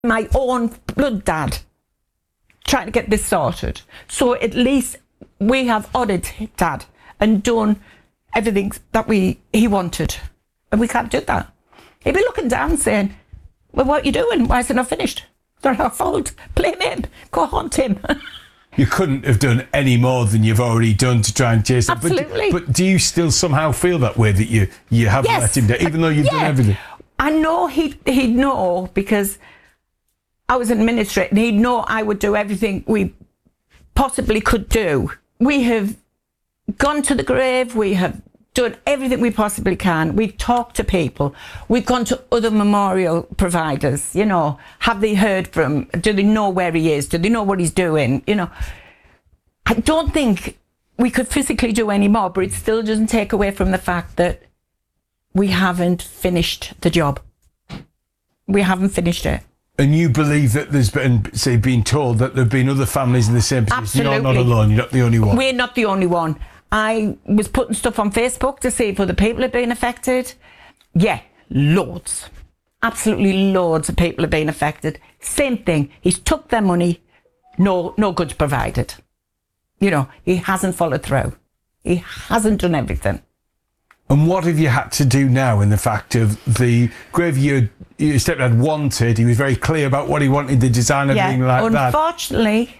my own blood dad trying to get this sorted. So at least we have honoured Dad and done everything that he wanted. And we can't do that. He'd be looking down saying, well, what are you doing? Why is it not finished? It's not our fault. Blame him. Go haunt him. You couldn't have done any more than you've already done to try and chase it. Absolutely. But do you still somehow feel that way, that you haven't let him down, even though you've done everything? I know he'd know, because I was an administrator, and he'd know I would do everything we possibly could do. We have gone to the grave. We have done everything we possibly can. We've talked to people. We've gone to other memorial providers, you know. Have they heard from him? Do they know where he is? Do they know what he's doing? You know, I don't think we could physically do any more, but it still doesn't take away from the fact that we haven't finished the job. We haven't finished it. And you believe that there's been told that there have been other families in the same position? Absolutely. You're not alone. You're not the only one. We're not the only one. I was putting stuff on Facebook to see if other people had been affected. Yeah, loads. Absolutely loads of people have been affected. Same thing. He's took their money, no goods provided. You know, he hasn't followed through. He hasn't done everything. And what have you had to do now in the fact of the grave your stepdad wanted? He was very clear about what he wanted, the design, everything like that. Unfortunately,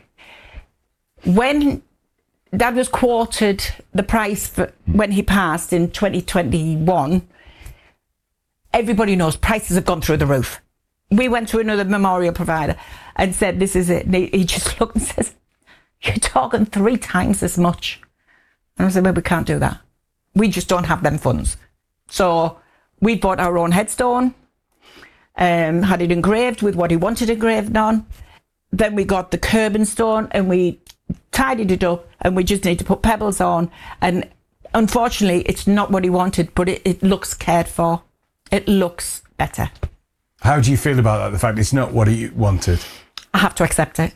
when Dad was quoted the price for when he passed in 2021, everybody knows prices have gone through the roof. We went to another memorial provider and said, this is it. And he just looked and says, you're talking 3 times as much. And I said, well, we can't do that. We just don't have them funds. So we bought our own headstone, had it engraved with what he wanted engraved on. Then we got the curbing stone and we tidied it up, and we just need to put pebbles on. And unfortunately, it's not what he wanted, but it looks cared for. It looks better. How do you feel about that, the fact it's not what he wanted? I have to accept it.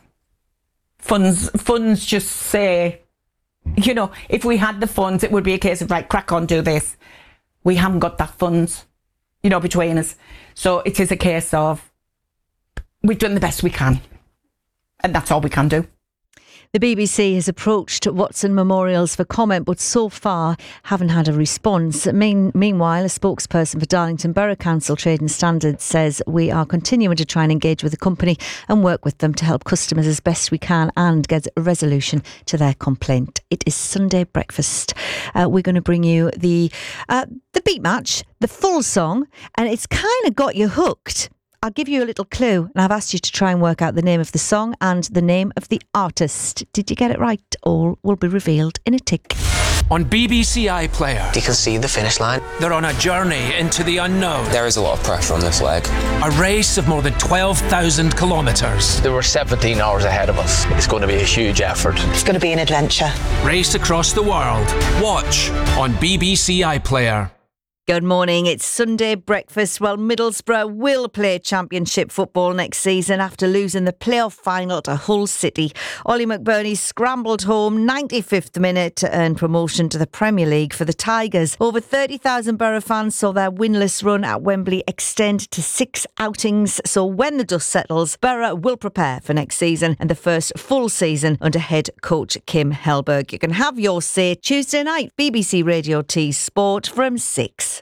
Funds just say, you know, if we had the funds, it would be a case of, right, crack on, do this. We haven't got that funds, you know, between us. So it is a case of, we've done the best we can. And that's all we can do. The BBC has approached Watson Memorials for comment, but so far haven't had a response. Meanwhile, a spokesperson for Darlington Borough Council Trading Standards says we are continuing to try and engage with the company and work with them to help customers as best we can and get a resolution to their complaint. It is Sunday breakfast. We're going to bring you the beat match, the full song, and it's kind of got you hooked. I'll give you a little clue, and I've asked you to try and work out the name of the song and the name of the artist. Did you get it right? All will be revealed in a tick. On BBC iPlayer, you can see the finish line. They're on a journey into the unknown. There is a lot of pressure on this leg. A race of more than 12,000 kilometres. There were 17 hours ahead of us. It's going to be a huge effort. It's going to be an adventure. Race across the world. Watch on BBC iPlayer. Good morning, it's Sunday breakfast. Well, Middlesbrough will play Championship football next season after losing the playoff final to Hull City. Ollie McBurney scrambled home 95th minute to earn promotion to the Premier League for the Tigers. Over 30,000 Borough fans saw their winless run at Wembley extend to 6 outings. So when the dust settles, Borough will prepare for next season and the first full season under head coach Kim Hellberg. You can have your say Tuesday night, BBC Radio T Sport from 6.